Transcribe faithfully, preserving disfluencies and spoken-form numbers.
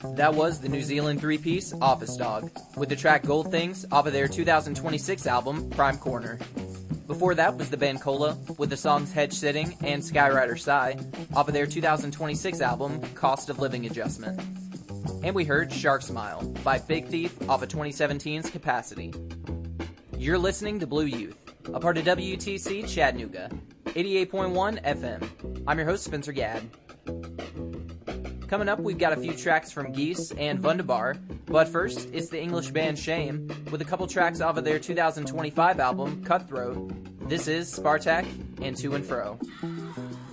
That was the New Zealand three-piece Office Dog, with the track Gold Things off of their two thousand twenty-six album, Prime Corner. Before that was the band Cola, with the songs Hedge Sitting and Skyrider Sigh, off of their two thousand twenty-six album, Cost of Living Adjustment. And we heard Shark Smile by Fake Thief off of twenty seventeen's Capacity. You're listening to Blue Youth, a part of W T C Chattanooga, eighty-eight point one F M. I'm your host, Spencer Gadd. Coming up, we've got a few tracks from Geese and Wunderbar, but first, it's the English band Shame, with a couple tracks off of their two thousand twenty-five album, Cutthroat. This is Spartak and To and Fro.